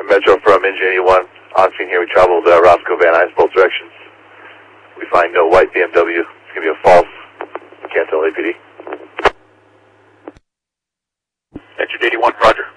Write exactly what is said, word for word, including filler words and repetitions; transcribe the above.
Metro from Engine eighty-one. On scene here, we traveled uh, Roscoe Van Nuys, both directions. We find no white B M W. It's going to be a false. Can't tell A P D. Engine eighty-one, roger.